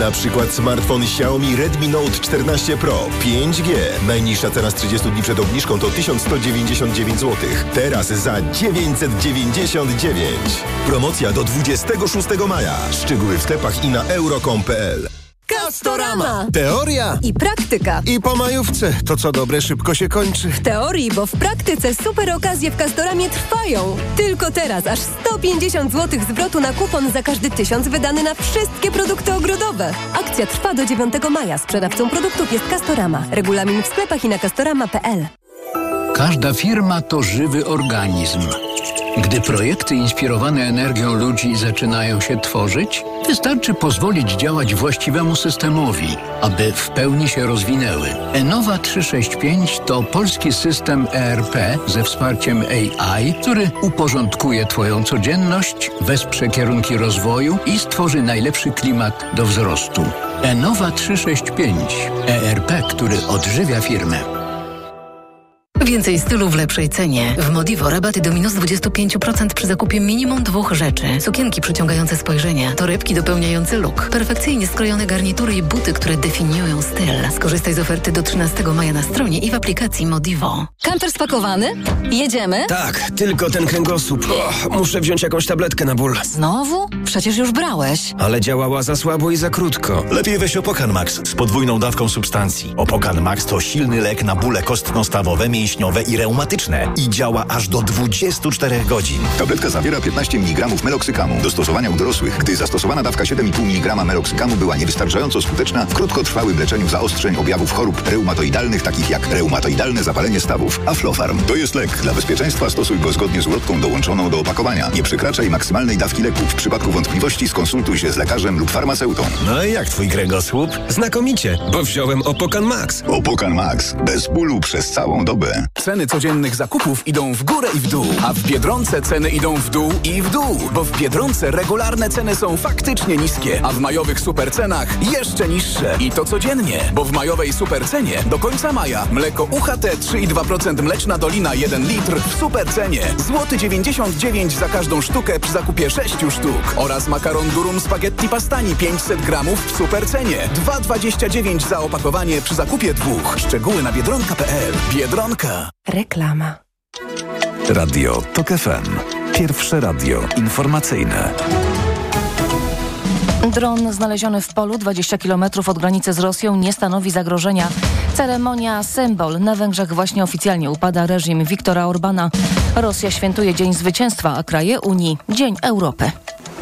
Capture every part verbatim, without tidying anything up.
Na przykład smartfon Xiaomi Redmi Note czternaście Pro pięć G. Najniższa cena z trzydziestu dni przed obniżką to tysiąc sto dziewięćdziesiąt dziewięć złotych. Teraz za dziewięćset dziewięćdziesiąt dziewięć. Promocja do dwudziestego szóstego maja. Szczegóły w sklepach i na euro kropka com kropka p l. Castorama. Teoria I praktyka. I po majówce. To co dobre szybko się kończy. W teorii, bo w praktyce super okazje w Castoramie trwają. Tylko teraz aż sto pięćdziesiąt złotych zwrotu na kupon za każdy tysiąc wydany na wszystkie produkty ogrodowe. Akcja trwa do dziewiątego maja. Sprzedawcą produktów jest Castorama. Regulamin w sklepach i na castorama kropka p l. Każda firma to żywy organizm. Gdy projekty inspirowane energią ludzi zaczynają się tworzyć, wystarczy pozwolić działać właściwemu systemowi, aby w pełni się rozwinęły. Enova trzysta sześćdziesiąt pięć to polski system E R P ze wsparciem A I, który uporządkuje Twoją codzienność, wesprze kierunki rozwoju i stworzy najlepszy klimat do wzrostu. Enova trzysta sześćdziesiąt pięć. E R P, który odżywia firmę. Więcej stylu w lepszej cenie. W Modivo rabaty do minus dwadzieścia pięć procent przy zakupie minimum dwóch rzeczy. Sukienki przyciągające spojrzenie, torebki dopełniające look, perfekcyjnie skrojone garnitury i buty, które definiują styl. Skorzystaj z oferty do trzynastego maja na stronie i w aplikacji Modivo. Kamper spakowany? Jedziemy? Tak, tylko ten kręgosłup. O, muszę wziąć jakąś tabletkę na ból. Znowu? Przecież już brałeś. Ale działała za słabo i za krótko. Lepiej weź Opokan Max z podwójną dawką substancji. Opokan Max to silny lek na bóle kostno-stawowe, mięśniowe i reumatyczne i działa aż do dwudziestu czterech godzin. Tabletka zawiera piętnaście miligramów meloksykamu. Do stosowania u dorosłych, gdy zastosowana dawka siedem i pół miligrama meloksykamu była niewystarczająco skuteczna w krótkotrwałym leczeniu zaostrzeń objawów chorób reumatoidalnych, takich jak reumatoidalne zapalenie stawów. Aflofarm to jest lek. Dla bezpieczeństwa stosuj go zgodnie z ulotką dołączoną do opakowania. Nie przekraczaj maksymalnej dawki leku. W przypadku wątpliwości skonsultuj się z lekarzem lub farmaceutą. No i jak twój kręgosłup? Znakomicie, bo wziąłem Opokan Max. Opokan Max. Bez bólu przez całą dobę. Ceny codziennych zakupów idą w górę i w dół, a w Biedronce ceny idą w dół i w dół, bo w Biedronce regularne ceny są faktycznie niskie, a w majowych supercenach jeszcze niższe. I to codziennie, bo w majowej supercenie do końca maja mleko U H T trzy i dwa procent Mleczna Dolina jeden litr w supercenie złoty dziewięćdziesiąt dziewięć za każdą sztukę przy zakupie sześciu sztuk oraz makaron durum spaghetti pastani pięćset gramów w supercenie dwa dwadzieścia dziewięć za opakowanie przy zakupie dwóch. Szczegóły na biedronka kropka p l. Biedronka. Reklama. Radio TOK F M. Pierwsze radio informacyjne. Dron znaleziony w polu dwadzieścia kilometrów od granicy z Rosją nie stanowi zagrożenia. Ceremonia symbol. Na Węgrzech właśnie oficjalnie upada reżim Viktora Orbana. Rosja świętuje Dzień Zwycięstwa, a kraje Unii Dzień Europy.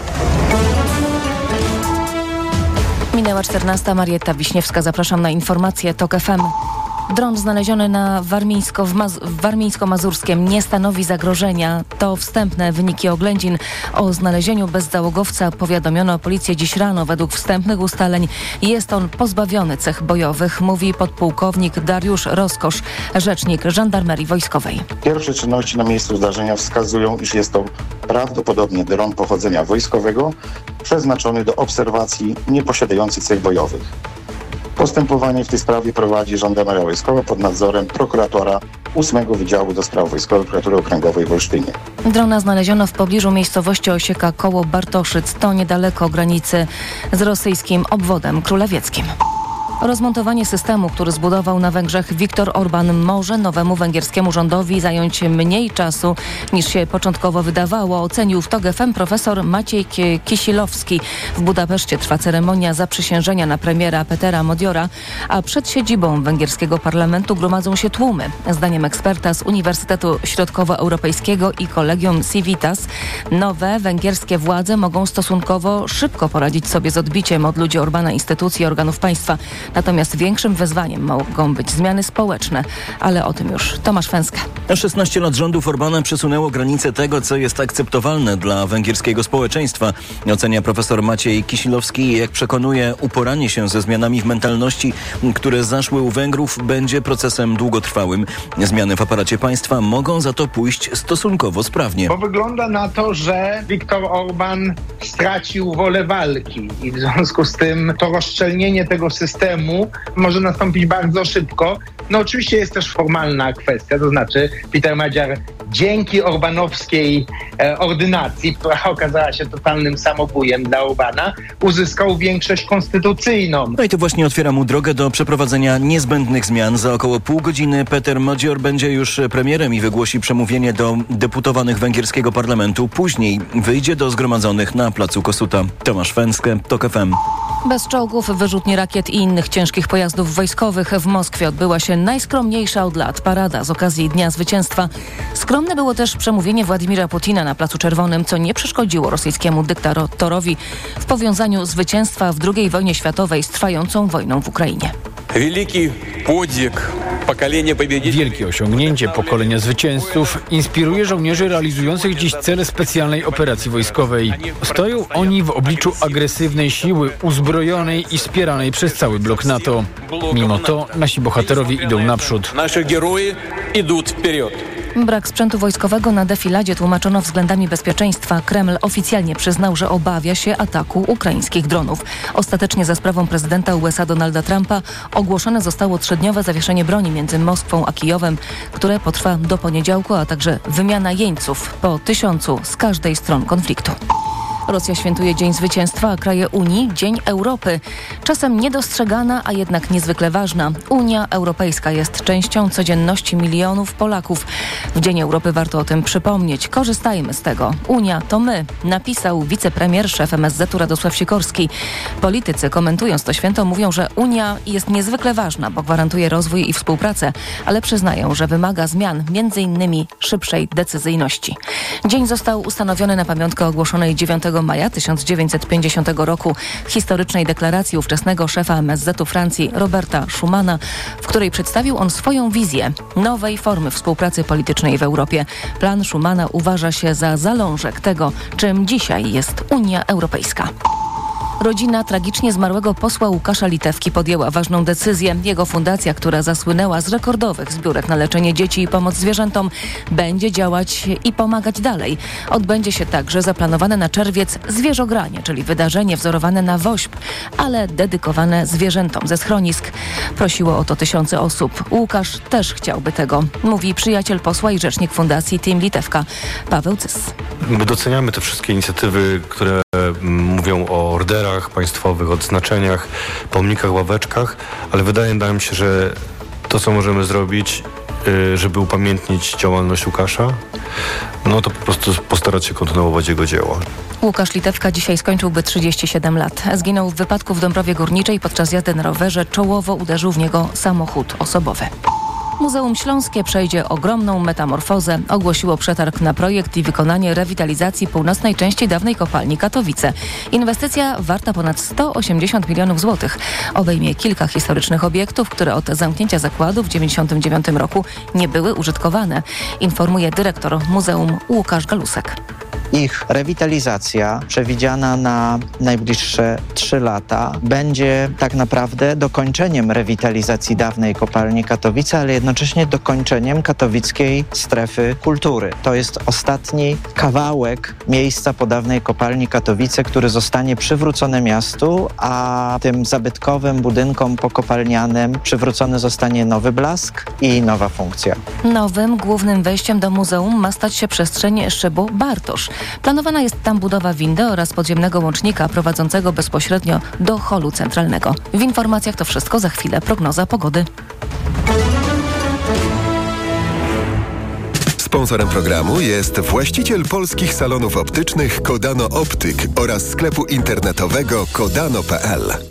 Minęła czternasta. Marietta Wiśniewska. Zapraszam na informacje TOK F M. Dron znaleziony na Warmińsko, w, Maz- w Warmińsko-Mazurskiem nie stanowi zagrożenia. To wstępne wyniki oględzin. O znalezieniu bezzałogowca powiadomiono policję dziś rano. Według wstępnych ustaleń jest on pozbawiony cech bojowych, mówi podpułkownik Dariusz Roskosz, rzecznik Żandarmerii Wojskowej. Pierwsze czynności na miejscu zdarzenia wskazują, iż jest to prawdopodobnie dron pochodzenia wojskowego, przeznaczony do obserwacji, nieposiadający cech bojowych. Postępowanie w tej sprawie prowadzi Żandarmeria Wojskowa pod nadzorem prokuratora ósmego Wydziału do Spraw Wojskowych Prokuratury Okręgowej w Olsztynie. Drona znaleziono w pobliżu miejscowości Osieka koło Bartoszyc. To niedaleko granicy z rosyjskim obwodem królewieckim. Rozmontowanie systemu, który zbudował na Węgrzech Viktor Orban, może nowemu węgierskiemu rządowi zająć mniej czasu niż się początkowo wydawało, ocenił w TOK F M profesor Maciej Kisilowski. W Budapeszcie trwa ceremonia zaprzysiężenia na premiera Petera Modiora, a przed siedzibą węgierskiego parlamentu gromadzą się tłumy. Zdaniem eksperta z Uniwersytetu Środkowoeuropejskiego i Kolegium Civitas, nowe węgierskie władze mogą stosunkowo szybko poradzić sobie z odbiciem od ludzi Orbana instytucji i organów państwa. Natomiast większym wyzwaniem mogą być zmiany społeczne, ale o tym już Tomasz Fęska. szesnaście lat rządów Orbana przesunęło granicę tego, co jest akceptowalne dla węgierskiego społeczeństwa, ocenia profesor Maciej Kisilowski. Jak przekonuje, uporanie się ze zmianami w mentalności, które zaszły u Węgrów, będzie procesem długotrwałym. Zmiany w aparacie państwa mogą za to pójść stosunkowo sprawnie. Bo wygląda na to, że Viktor Orban stracił wolę walki i w związku z tym to rozszczelnienie tego systemu może nastąpić bardzo szybko. No oczywiście jest też formalna kwestia, to znaczy Peter Magyar dzięki orbanowskiej e, ordynacji, która okazała się totalnym samobujem dla Orbana, uzyskał większość konstytucyjną. No i to właśnie otwiera mu drogę do przeprowadzenia niezbędnych zmian. Za około pół godziny Peter Magyar będzie już premierem i wygłosi przemówienie do deputowanych węgierskiego parlamentu. Później wyjdzie do zgromadzonych na placu Kossuth. Tomasz Węskę, TOK F M. Bez czołgów, wyrzutni rakiet i innych ciężkich pojazdów wojskowych w Moskwie odbyła się najskromniejsza od lat parada z okazji Dnia Zwycięstwa. Skromne było też przemówienie Władimira Putina na Placu Czerwonym, co nie przeszkodziło rosyjskiemu dyktatorowi w powiązaniu zwycięstwa w drugiej wojnie światowej z trwającą wojną w Ukrainie. Wielki podźwig pokolenia pobedителей. Wielkie osiągnięcie pokolenia zwycięzców inspiruje żołnierzy realizujących dziś cele specjalnej operacji wojskowej. Stoją oni w obliczu agresywnej siły uzbrojonej i wspieranej przez cały blok NATO. Mimo to nasi bohaterowie idą naprzód. Nasi heroje idą wперед. Brak sprzętu wojskowego na defiladzie tłumaczono względami bezpieczeństwa. Kreml oficjalnie przyznał, że obawia się ataku ukraińskich dronów. Ostatecznie za sprawą prezydenta U S A Donalda Trumpa ogłoszone zostało trzydniowe zawieszenie broni między Moskwą a Kijowem, które potrwa do poniedziałku, a także wymiana jeńców po tysiącu z każdej stron konfliktu. Rosja świętuje Dzień Zwycięstwa, a kraje Unii Dzień Europy. Czasem niedostrzegana, a jednak niezwykle ważna. Unia Europejska jest częścią codzienności milionów Polaków. W Dzień Europy warto o tym przypomnieć. Korzystajmy z tego. Unia to my, napisał wicepremier, szef M S Z-u Radosław Sikorski. Politycy, komentując to święto, mówią, że Unia jest niezwykle ważna, bo gwarantuje rozwój i współpracę, ale przyznają, że wymaga zmian, między innymi szybszej decyzyjności. Dzień został ustanowiony na pamiątkę ogłoszonej dziewiątego maja tysiąc dziewięćset pięćdziesiątego roku historycznej deklaracji ówczesnego szefa M S Z-u Francji Roberta Schumana, w której przedstawił on swoją wizję nowej formy współpracy politycznej w Europie. Plan Schumana uważa się za zalążek tego, czym dzisiaj jest Unia Europejska. Rodzina tragicznie zmarłego posła Łukasza Litewki podjęła ważną decyzję. Jego fundacja, która zasłynęła z rekordowych zbiórek na leczenie dzieci i pomoc zwierzętom, będzie działać i pomagać dalej. Odbędzie się także zaplanowane na czerwiec zwierzogranie, czyli wydarzenie wzorowane na wośp, ale dedykowane zwierzętom ze schronisk. Prosiło o to tysiące osób. Łukasz też chciałby tego, mówi przyjaciel posła i rzecznik fundacji Team Litewka, Paweł Cys. My doceniamy te wszystkie inicjatywy, które mówią o orderach państwowych, odznaczeniach, pomnikach, ławeczkach, ale wydaje nam się, że to, co możemy zrobić, żeby upamiętnić działalność Łukasza, no to po prostu postarać się kontynuować jego dzieło. Łukasz Litewka dzisiaj skończyłby trzydzieści siedem lat. Zginął w wypadku w Dąbrowie Górniczej. Podczas jazdy na rowerze czołowo uderzył w niego samochód osobowy. Muzeum Śląskie przejdzie ogromną metamorfozę. Ogłosiło przetarg na projekt i wykonanie rewitalizacji północnej części dawnej kopalni Katowice. Inwestycja warta ponad sto osiemdziesiąt milionów złotych. Obejmie kilka historycznych obiektów, które od zamknięcia zakładu w tysiąc dziewięćset dziewięćdziesiątym dziewiątym roku nie były użytkowane, informuje dyrektor muzeum Łukasz Galusek. Ich rewitalizacja przewidziana na najbliższe trzy lata będzie tak naprawdę dokończeniem rewitalizacji dawnej kopalni Katowice, ale jednocześnie dokończeniem katowickiej strefy kultury. To jest ostatni kawałek miejsca po dawnej kopalni Katowice, który zostanie przywrócony miastu, a tym zabytkowym budynkom pokopalnianym przywrócony zostanie nowy blask i nowa funkcja. Nowym głównym wejściem do muzeum ma stać się przestrzeń Szybu Bartosz. Planowana jest tam budowa windy oraz podziemnego łącznika prowadzącego bezpośrednio do holu centralnego. W informacjach to wszystko, za chwilę prognoza pogody. Sponsorem programu jest właściciel polskich salonów optycznych Kodano Optyk oraz sklepu internetowego kodano kropka p l.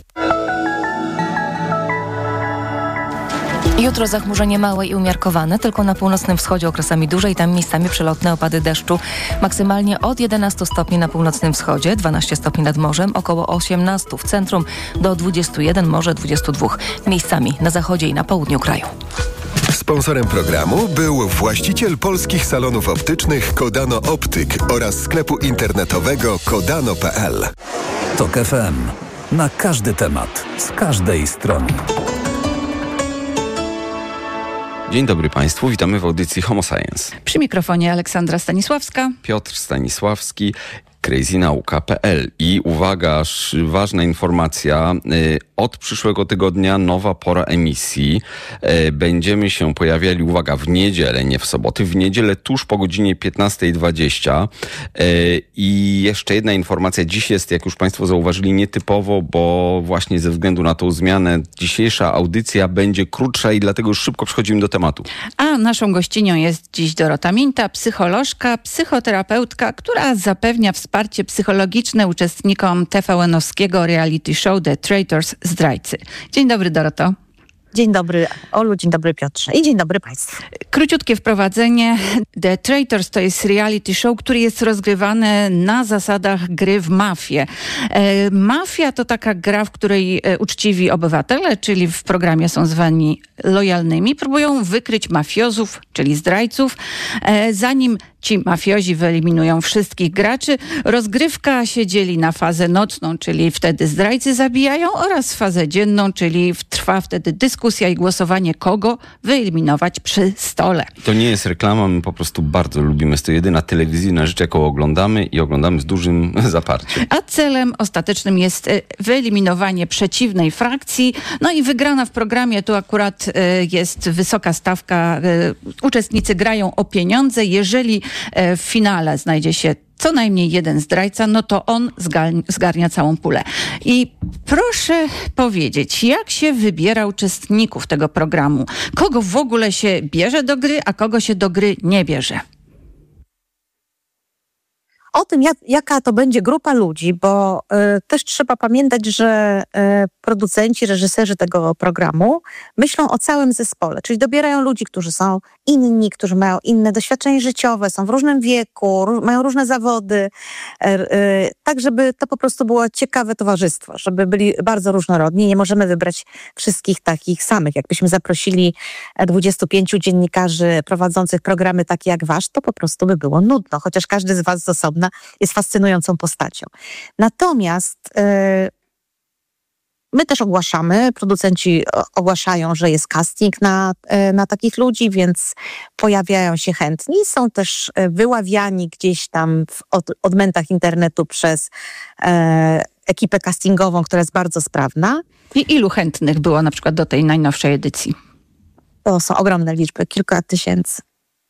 Jutro zachmurzenie małe i umiarkowane, tylko na północnym wschodzie okresami duże i tam miejscami przelotne opady deszczu. Maksymalnie od jedenastu stopni na północnym wschodzie, dwanaście stopni nad morzem, około osiemnaście w centrum, do dwudziestu jeden, może dwudziestu dwóch miejscami na zachodzie i na południu kraju. Sponsorem programu był właściciel polskich salonów optycznych Kodano Optyk oraz sklepu internetowego kodano kropka p l. TOK F M. Na każdy temat, z każdej strony. Dzień dobry Państwu, witamy w audycji Homo Science. Przy mikrofonie Aleksandra Stanisławska, Piotr Stanisławski. crazynauka kropka p l. I uwaga, ważna informacja, od przyszłego tygodnia nowa pora emisji. Będziemy się pojawiali, uwaga, w niedzielę, nie w soboty, w niedzielę tuż po godzinie piętnasta dwadzieścia. I jeszcze jedna informacja, dziś jest, jak już Państwo zauważyli, nietypowo, bo właśnie ze względu na tą zmianę dzisiejsza audycja będzie krótsza i dlatego już szybko przechodzimy do tematu. A naszą gościnią jest dziś Dorota Minta, psycholożka, psychoterapeutka, która zapewnia wsparcie psychologiczne uczestnikom T V N-owskiego reality show The Traitors, Zdrajcy. Dzień dobry, Doroto. Dzień dobry, Olu, dzień dobry, Piotrze i dzień dobry Państwu. Króciutkie wprowadzenie. The Traitors to jest reality show, który jest rozgrywany na zasadach gry w mafię. E, mafia to taka gra, w której e, uczciwi obywatele, czyli w programie są zwani lojalnymi, próbują wykryć mafiozów, czyli zdrajców, e, zanim ci mafiozi wyeliminują wszystkich graczy. Rozgrywka się dzieli na fazę nocną, czyli wtedy zdrajcy zabijają, oraz fazę dzienną, czyli trwa wtedy dyskusja i głosowanie, kogo wyeliminować przy stole. To nie jest reklama, my po prostu bardzo lubimy. Jest to jedyna telewizyjna rzecz, jaką oglądamy i oglądamy z dużym zaparciem. A celem ostatecznym jest wyeliminowanie przeciwnej frakcji. No i wygrana w programie, tu akurat jest wysoka stawka. Uczestnicy grają o pieniądze. Jeżeli w finale znajdzie się co najmniej jeden zdrajca, no to on zgarnia całą pulę. I proszę powiedzieć, jak się wybiera uczestników tego programu? Kogo w ogóle się bierze do gry, a kogo się do gry nie bierze? O tym, jak, jaka to będzie grupa ludzi, bo y, też trzeba pamiętać, że y, producenci, reżyserzy tego programu myślą o całym zespole, czyli dobierają ludzi, którzy są inni, którzy mają inne doświadczenie życiowe, są w różnym wieku, ró- mają różne zawody, y, y, tak żeby to po prostu było ciekawe towarzystwo, żeby byli bardzo różnorodni. Nie możemy wybrać wszystkich takich samych. Jakbyśmy zaprosili dwudziestu pięciu dziennikarzy prowadzących programy takie jak wasz, to po prostu by było nudno, chociaż każdy z was z osobna jest fascynującą postacią. Natomiast yy, my też ogłaszamy, producenci ogłaszają, że jest casting na, yy, na takich ludzi, więc pojawiają się chętni. Są też yy, wyławiani gdzieś tam w od, odmętach internetu przez yy, ekipę castingową, która jest bardzo sprawna. I ilu chętnych było na przykład do tej najnowszej edycji? To są ogromne liczby, kilka tysięcy.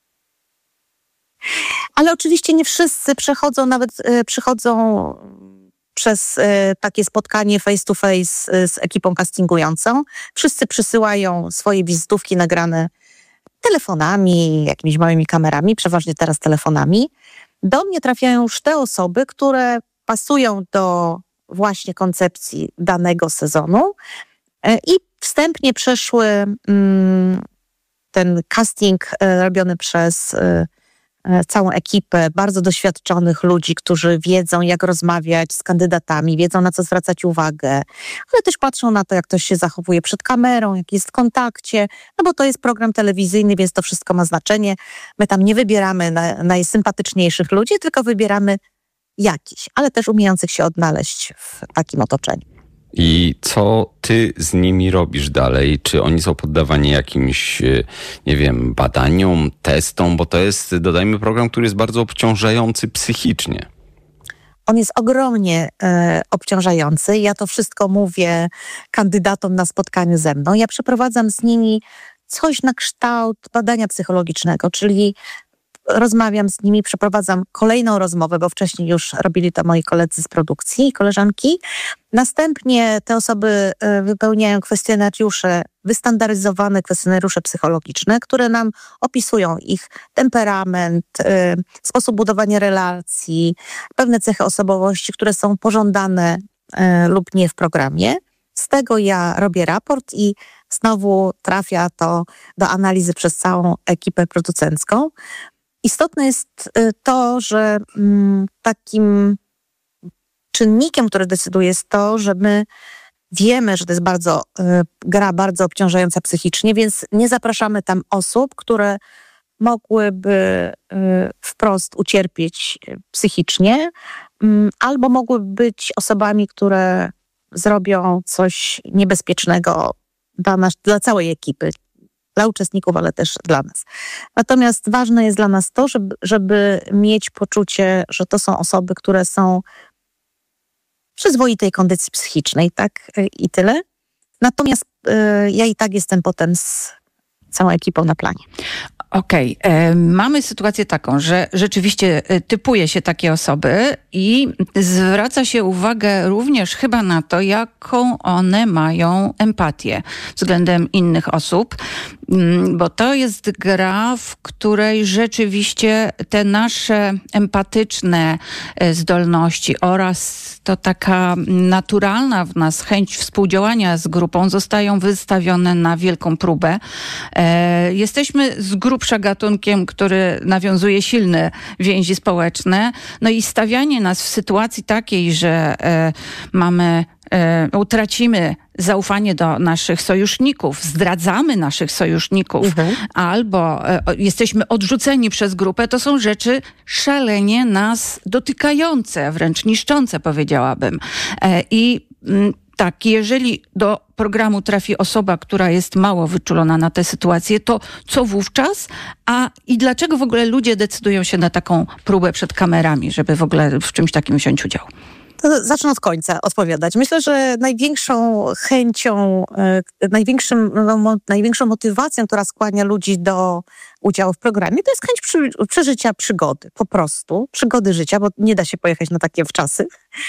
Ale oczywiście nie wszyscy przechodzą, nawet y, przychodzą przez y, takie spotkanie face to face y, z ekipą castingującą. Wszyscy przysyłają swoje wizytówki nagrane telefonami, jakimiś małymi kamerami, przeważnie teraz telefonami. Do mnie trafiają już te osoby, które pasują do właśnie koncepcji danego sezonu y, i wstępnie przeszły y, ten casting y, robiony przez y, całą ekipę bardzo doświadczonych ludzi, którzy wiedzą, jak rozmawiać z kandydatami, wiedzą, na co zwracać uwagę, ale też patrzą na to, jak ktoś się zachowuje przed kamerą, jak jest w kontakcie, no bo to jest program telewizyjny, więc to wszystko ma znaczenie. My tam nie wybieramy na, najsympatyczniejszych ludzi, tylko wybieramy jakichś, ale też umiejących się odnaleźć w takim otoczeniu. I co ty z nimi robisz dalej? Czy oni są poddawani jakimś, nie wiem, badaniom, testom? Bo to jest, dodajmy, program, który jest bardzo obciążający psychicznie. On jest ogromnie e, obciążający. Ja to wszystko mówię kandydatom na spotkaniu ze mną. Ja przeprowadzam z nimi coś na kształt badania psychologicznego, czyli rozmawiam z nimi, przeprowadzam kolejną rozmowę, bo wcześniej już robili to moi koledzy z produkcji i koleżanki. Następnie te osoby wypełniają kwestionariusze, wystandaryzowane kwestionariusze psychologiczne, które nam opisują ich temperament, sposób budowania relacji, pewne cechy osobowości, które są pożądane lub nie w programie. Z tego ja robię raport i znowu trafia to do analizy przez całą ekipę producencką. Istotne jest to, że takim czynnikiem, który decyduje, jest to, że my wiemy, że to jest bardzo gra bardzo obciążająca psychicznie, więc nie zapraszamy tam osób, które mogłyby wprost ucierpieć psychicznie, albo mogłyby być osobami, które zrobią coś niebezpiecznego dla, nas, dla całej ekipy. dla uczestników, ale też dla nas. Natomiast ważne jest dla nas to, żeby, żeby mieć poczucie, że to są osoby, które są w przyzwoitej kondycji psychicznej, tak? I tyle. Natomiast y, ja i tak jestem potem z całą ekipą na planie. Okej, okay. Mamy sytuację taką, że rzeczywiście typuje się takie osoby i zwraca się uwagę również chyba na to, jaką one mają empatię względem innych osób, bo to jest gra, w której rzeczywiście te nasze empatyczne zdolności oraz to taka naturalna w nas chęć współdziałania z grupą zostają wystawione na wielką próbę. E, jesteśmy z grubsza gatunkiem, który nawiązuje silne więzi społeczne. No i stawianie nas w sytuacji takiej, że e, mamy, e, utracimy zaufanie do naszych sojuszników, zdradzamy naszych sojuszników, mhm. albo e, jesteśmy odrzuceni przez grupę, to są rzeczy szalenie nas dotykające, wręcz niszczące, powiedziałabym. E, I m, tak, jeżeli do programu trafi osoba, która jest mało wyczulona na tę sytuację, to co wówczas? A i dlaczego w ogóle ludzie decydują się na taką próbę przed kamerami, żeby w ogóle w czymś takim wziąć udział? To zacznę od końca odpowiadać. Myślę, że największą chęcią, największym, no, największą motywacją, która skłania ludzi do udziału w programie, to jest chęć przy, przeżycia przygody. Po prostu. Przygody życia, bo nie da się pojechać na takie wczasy.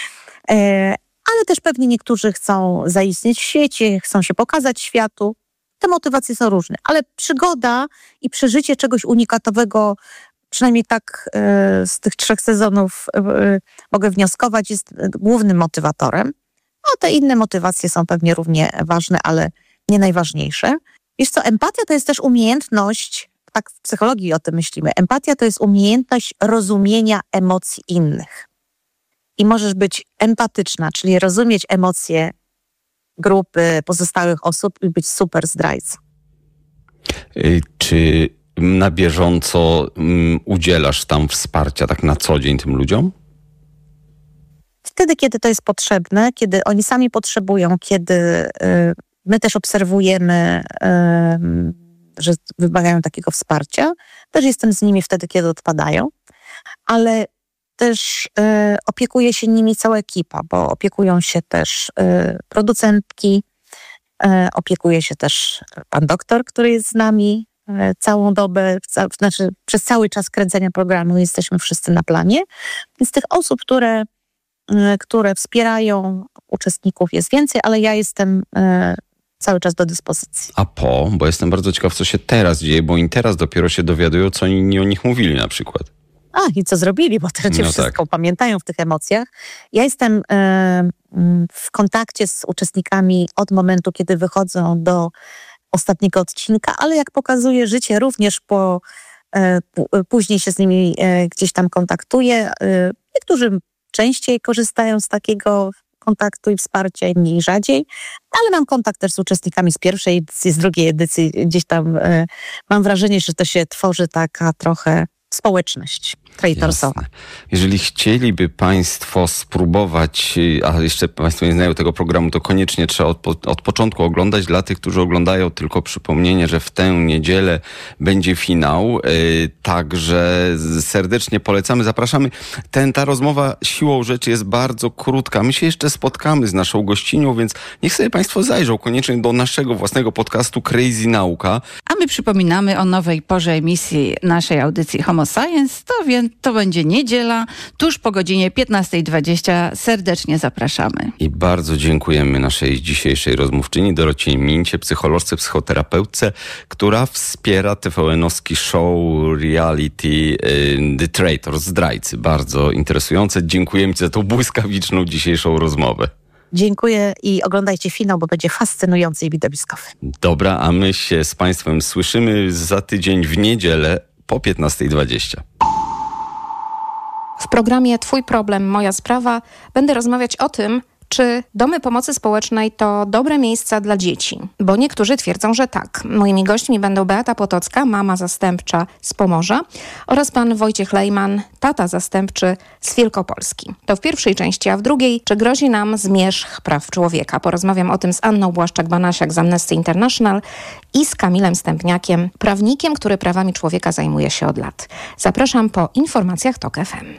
E, ale też pewnie niektórzy chcą zaistnieć w świecie, chcą się pokazać światu. Te motywacje są różne, ale przygoda i przeżycie czegoś unikatowego, przynajmniej tak y, z tych trzech sezonów y, mogę wnioskować, jest głównym motywatorem. No te inne motywacje są pewnie równie ważne, ale nie najważniejsze. Wiesz co, empatia to jest też umiejętność, tak w psychologii o tym myślimy, empatia to jest umiejętność rozumienia emocji innych. I możesz być empatyczna, czyli rozumieć emocje grupy pozostałych osób i być super zdrajcą. Y, czy na bieżąco um, udzielasz tam wsparcia tak na co dzień tym ludziom? Wtedy, kiedy to jest potrzebne, kiedy oni sami potrzebują, kiedy y, my też obserwujemy, y, że wymagają takiego wsparcia. Też jestem z nimi wtedy, kiedy odpadają, ale też y, opiekuje się nimi cała ekipa, bo opiekują się też y, producentki, y, opiekuje się też pan doktor, który jest z nami y, całą dobę, ca, znaczy przez cały czas kręcenia programu jesteśmy wszyscy na planie. Więc tych osób, które, y, które wspierają uczestników jest więcej, ale ja jestem y, cały czas do dyspozycji. A po? Bo jestem bardzo ciekaw, co się teraz dzieje, bo oni teraz dopiero się dowiadują, co inni o nich mówili na przykład. A, i co zrobili, bo teraz no wszystko tak. pamiętają w tych emocjach. Ja jestem y, w kontakcie z uczestnikami od momentu, kiedy wychodzą do ostatniego odcinka, ale jak pokazuje życie, również po y, p- później się z nimi y, gdzieś tam kontaktuję. Y, niektórzy częściej korzystają z takiego kontaktu i wsparcia, inni rzadziej, ale mam kontakt też z uczestnikami z pierwszej edycji, z drugiej edycji. Gdzieś tam y, mam wrażenie, że to się tworzy taka trochę społeczność traitorsowa. Jeżeli chcieliby Państwo spróbować, a jeszcze Państwo nie znają tego programu, to koniecznie trzeba od, od początku oglądać. Dla tych, którzy oglądają, tylko przypomnienie, że w tę niedzielę będzie finał. Yy, także serdecznie polecamy, zapraszamy. Ten, ta rozmowa siłą rzeczy jest bardzo krótka. My się jeszcze spotkamy z naszą gościnią, więc niech sobie Państwo zajrzą koniecznie do naszego własnego podcastu Crazy Nauka. A my przypominamy o nowej porze emisji naszej audycji Homo Science, to więc to będzie niedziela, tuż po godzinie piętnasta dwadzieścia. Serdecznie zapraszamy. I bardzo dziękujemy naszej dzisiejszej rozmówczyni Dorocie Mincie, psycholożce, psychoterapeutce, która wspiera T V N-owski show reality y, The Traitor, Zdrajcy. Bardzo interesujące. Dziękujemy Ci za tą błyskawiczną dzisiejszą rozmowę. Dziękuję i oglądajcie finał, bo będzie fascynujący i widowiskowy. Dobra, a my się z Państwem słyszymy za tydzień w niedzielę po piętnasta dwadzieścia. W programie Twój problem, moja sprawa będę rozmawiać o tym, Czy domy pomocy społecznej to dobre miejsca dla dzieci? Bo niektórzy twierdzą, że tak. Moimi gośćmi będą Beata Potocka, mama zastępcza z Pomorza, oraz pan Wojciech Lejman, tata zastępczy z Wielkopolski. To w pierwszej części, a w drugiej, czy grozi nam zmierzch praw człowieka? Porozmawiam o tym z Anną Błaszczak-Banasiak z Amnesty International i z Kamilem Stępniakiem, prawnikiem, który prawami człowieka zajmuje się od lat. Zapraszam po informacjach TOK F M.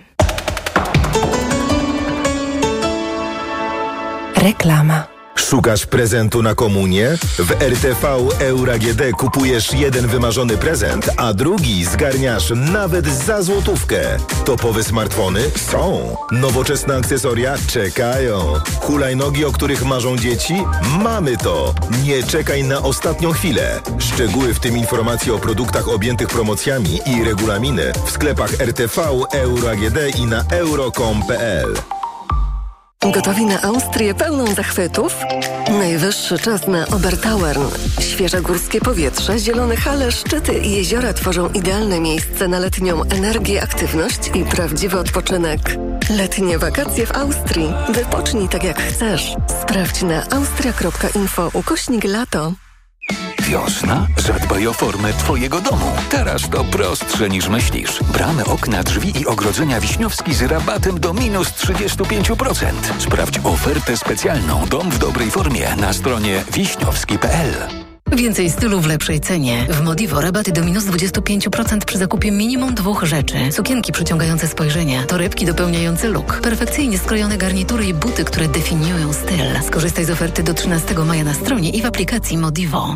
Reklama. Szukasz prezentu na komunię? W R T V Euro A G D kupujesz jeden wymarzony prezent, a drugi zgarniasz nawet za złotówkę. Topowe smartfony? Są. Nowoczesne akcesoria? Czekają. Hulajnogi, o których marzą dzieci? Mamy to. Nie czekaj na ostatnią chwilę. Szczegóły, w tym informacje o produktach objętych promocjami i regulaminy w sklepach R T V Euro A G D i na euro kropka com kropka p l. Gotowi na Austrię pełną zachwytów? Najwyższy czas na Obertauern. Świeże górskie powietrze, zielone hale, szczyty i jeziora tworzą idealne miejsce na letnią energię, aktywność i prawdziwy odpoczynek. Letnie wakacje w Austrii. Wypocznij tak jak chcesz. Sprawdź na austria kropka info ukośnik lato. Wiosna? Zadbaj o formę Twojego domu. Teraz to prostsze niż myślisz. Bramy, okna, drzwi i ogrodzenia Wiśniowski z rabatem do minus trzydzieści pięć procent. Sprawdź ofertę specjalną Dom w dobrej formie na stronie wiśniowski kropka p l. Więcej stylu w lepszej cenie. W Modivo rabaty do minus dwadzieścia pięć procent przy zakupie minimum dwóch rzeczy. Sukienki przyciągające spojrzenie, torebki dopełniające look, perfekcyjnie skrojone garnitury i buty, które definiują styl. Skorzystaj z oferty do trzynastego maja na stronie i w aplikacji Modivo.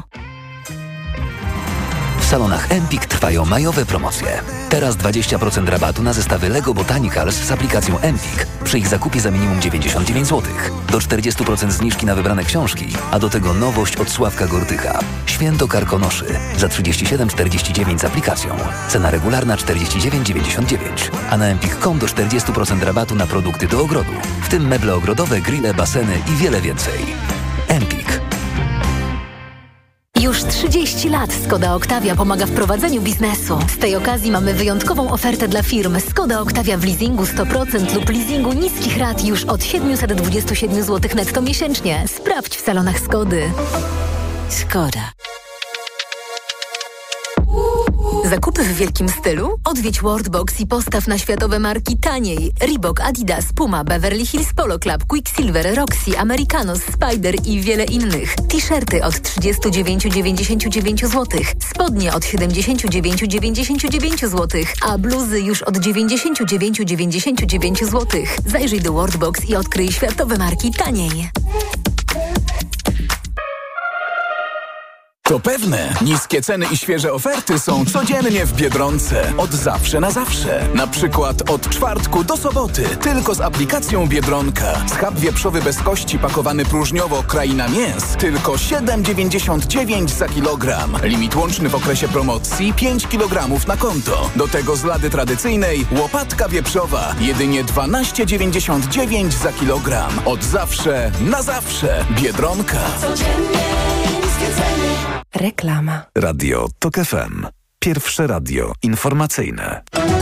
W salonach Empik trwają majowe promocje. Teraz dwadzieścia procent rabatu na zestawy Lego Botanicals z aplikacją Empik przy ich zakupie za minimum dziewięćdziesiąt dziewięć złotych. Do czterdzieści procent zniżki na wybrane książki, a do tego nowość od Sławka Gortycha. Święto Karkonoszy za trzydzieści siedem czterdzieści dziewięć z aplikacją. Cena regularna czterdzieści dziewięć dziewięćdziesiąt dziewięć. A na empik kropka com do czterdzieści procent rabatu na produkty do ogrodu, w tym meble ogrodowe, grille, baseny i wiele więcej. Empik. Już trzydzieści lat Skoda Octavia pomaga w prowadzeniu biznesu. Z tej okazji mamy wyjątkową ofertę dla firm. Skoda Octavia w leasingu sto procent lub leasingu niskich rat już od siedemset dwadzieścia siedem złotych netto miesięcznie. Sprawdź w salonach Skody. Skoda. Zakupy w wielkim stylu? Odwiedź Worldbox i postaw na światowe marki taniej. Reebok, Adidas, Puma, Beverly Hills Polo Club, Quicksilver, Roxy, Americanos, Spider i wiele innych. T-shirty od trzydzieści dziewięć dziewięćdziesiąt dziewięć złotych, spodnie od siedemdziesiąt dziewięć dziewięćdziesiąt dziewięć złotych, a bluzy już od dziewięćdziesiąt dziewięć dziewięćdziesiąt dziewięć złotych. Zajrzyj do Worldbox i odkryj światowe marki taniej. To pewne, niskie ceny i świeże oferty są codziennie w Biedronce. Od zawsze na zawsze. Na przykład od czwartku do soboty. Tylko z aplikacją Biedronka. Schab wieprzowy bez kości pakowany próżniowo Kraina Mięs. Tylko siedem dziewięćdziesiąt dziewięć za kilogram. Limit łączny w okresie promocji pięć kilogramów na konto. Do tego z lady tradycyjnej łopatka wieprzowa. Jedynie dwanaście dziewięćdziesiąt dziewięć za kilogram. Od zawsze na zawsze. Biedronka. Codziennie niskie ceny. Reklama. Radio TOK F M. Pierwsze radio informacyjne.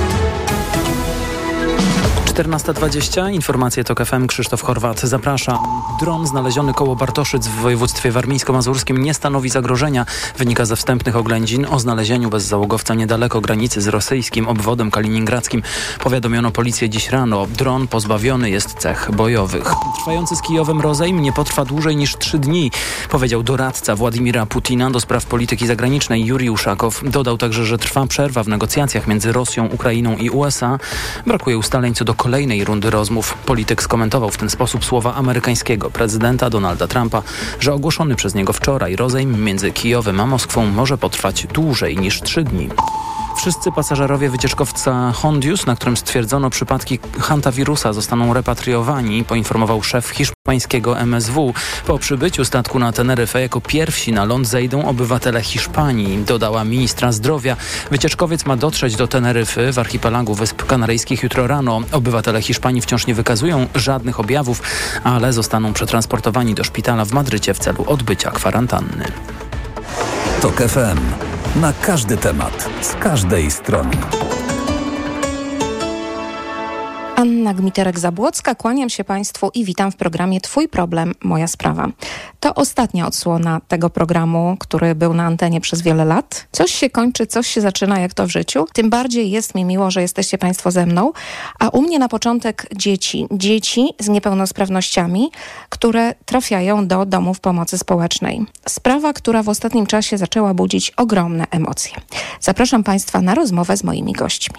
czternasta dwadzieścia, informacje TOK F M, Krzysztof Chorwat, zapraszam. Dron znaleziony koło Bartoszyc w województwie warmińsko-mazurskim nie stanowi zagrożenia. Wynika ze wstępnych oględzin. O znalezieniu bezzałogowca niedaleko granicy z rosyjskim obwodem kaliningradzkim powiadomiono policję dziś rano. Dron pozbawiony jest cech bojowych. Trwający z Kijowem rozejm nie potrwa dłużej niż trzy dni, powiedział doradca Władimira Putina do spraw polityki zagranicznej Jurij Uszakow. Dodał także, że trwa przerwa w negocjacjach między Rosją, Ukrainą i U S A. Brakuje ustaleń co do kolejnej rundy rozmów. Polityk skomentował w ten sposób słowa amerykańskiego prezydenta Donalda Trumpa, że ogłoszony przez niego wczoraj rozejm między Kijowem a Moskwą może potrwać dłużej niż trzy dni. Wszyscy pasażerowie wycieczkowca Hondius, na którym stwierdzono przypadki hantawirusa, zostaną repatriowani, poinformował szef hiszpańskiego M S W. Po przybyciu statku na Teneryfę jako pierwsi na ląd zejdą obywatele Hiszpanii, dodała ministra zdrowia. Wycieczkowiec ma dotrzeć do Teneryfy w archipelagu Wysp Kanaryjskich jutro rano. Obywatele Hiszpanii wciąż nie wykazują żadnych objawów, ale zostaną przetransportowani do szpitala w Madrycie w celu odbycia kwarantanny. TOK F M. Na każdy temat, z każdej strony. Anna Gmiterek-Zabłocka, kłaniam się Państwu i witam w programie Twój problem, moja sprawa. To ostatnia odsłona tego programu, który był na antenie przez wiele lat. Coś się kończy, coś się zaczyna, jak to w życiu. Tym bardziej jest mi miło, że jesteście Państwo ze mną. A u mnie na początek dzieci. Dzieci z niepełnosprawnościami, które trafiają do domów pomocy społecznej. Sprawa, która w ostatnim czasie zaczęła budzić ogromne emocje. Zapraszam Państwa na rozmowę z moimi gośćmi.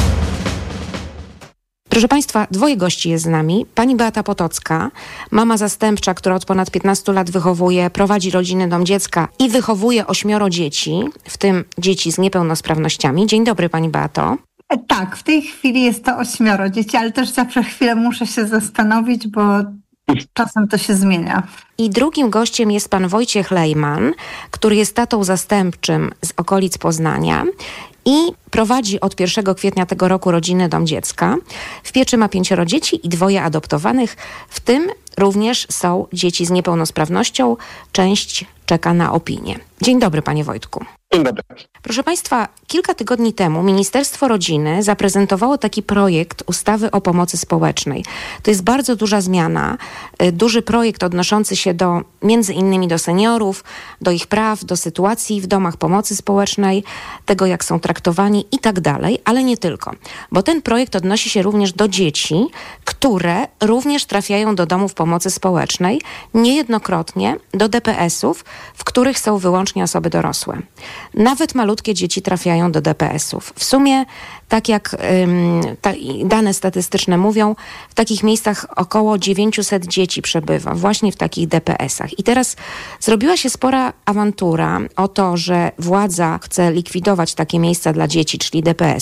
Proszę Państwa, dwoje gości jest z nami. Pani Beata Potocka, mama zastępcza, która od ponad piętnastu lat wychowuje, prowadzi rodzinny dom dziecka i wychowuje ośmioro dzieci, w tym dzieci z niepełnosprawnościami. Dzień dobry, Pani Beato. Tak, w tej chwili jest to ośmioro dzieci, ale też zawsze chwilę muszę się zastanowić, bo czasem to się zmienia. I drugim gościem jest pan Wojciech Lejman, który jest tatą zastępczym z okolic Poznania i prowadzi od pierwszego kwietnia tego roku rodzinny dom dziecka. W pieczy ma pięcioro dzieci i dwoje adoptowanych, w tym również są dzieci z niepełnosprawnością. Część czeka na opinię. Dzień dobry, panie Wojtku. Dzień dobry. Proszę Państwa, kilka tygodni temu Ministerstwo Rodziny zaprezentowało taki projekt ustawy o pomocy społecznej. To jest bardzo duża zmiana, duży projekt odnoszący się do, między innymi do seniorów, do ich praw, do sytuacji w domach pomocy społecznej, tego jak są traktowani i tak dalej, ale nie tylko. Bo ten projekt odnosi się również do dzieci, które również trafiają do domów pomocy społecznej, niejednokrotnie do D P S-ów, w których są wyłącznie osoby dorosłe. Nawet malutkie dzieci trafiają do D P S-ów. W sumie, tak jak ym, ta, dane statystyczne mówią, w takich miejscach około dziewięćset dzieci przebywa właśnie w takich D P S-ach. I teraz zrobiła się spora awantura o to, że władza chce likwidować takie miejsca dla dzieci, czyli D P